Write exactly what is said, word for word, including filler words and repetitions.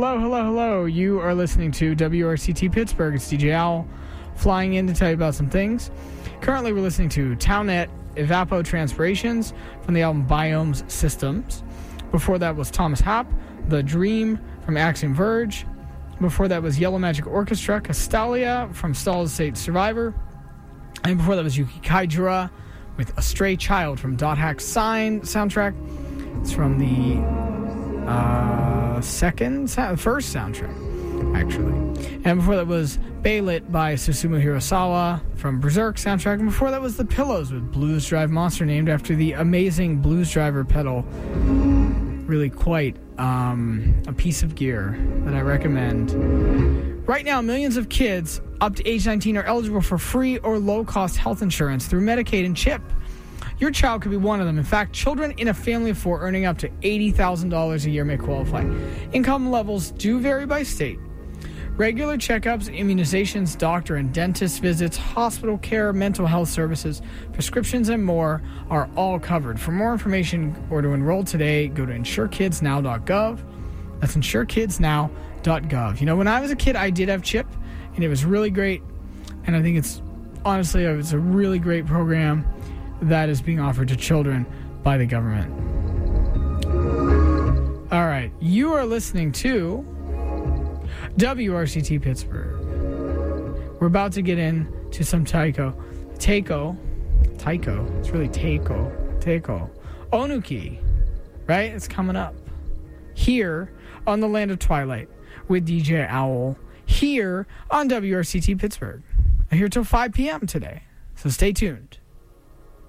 Hello, hello, hello. You are listening to W R C T Pittsburgh. It's D J Owl flying in to tell you about some things. Currently, we're listening to Townette Evapotranspirations from the album Biomes Systems. Before that was Thomas Happ, The Dream from Axiom Verge. Before that was Yellow Magic Orchestra, Castalia from Stall State Survivor. And before that was Yuki Kaijura with A Stray Child from Dot Hack Sign soundtrack. It's from the uh, second, first soundtrack, actually. And before that was Baylit by Susumu Hirasawa from Berserk soundtrack. And before that was The Pillows with Blues Drive Monster, named after the amazing Blues Driver pedal. Really quite um, a piece of gear that I recommend. Right now, millions of kids up to age nineteen are eligible for free or low-cost health insurance through Medicaid and CHIP. Your child could be one of them. In fact, children in a family of four earning up to eighty thousand dollars a year may qualify. Income levels do vary by state. Regular checkups, immunizations, doctor and dentist visits, hospital care, mental health services, prescriptions, and more are all covered. For more information or to enroll today, go to insure kids now dot gov. That's insure kids now dot gov. You know, when I was a kid, I did have CHIP, and it was really great. And I think it's, honestly, it's a really great program that is being offered to children by the government. All right, you are listening to W R C T Pittsburgh. We're about to get into some taiko. Taiko. Taiko. It's really taiko. Taiko. Onuki. Right? It's coming up. Here on the Land of Twilight with D J Owl. Here on W R C T Pittsburgh. I'm here till five p.m. today. So stay tuned.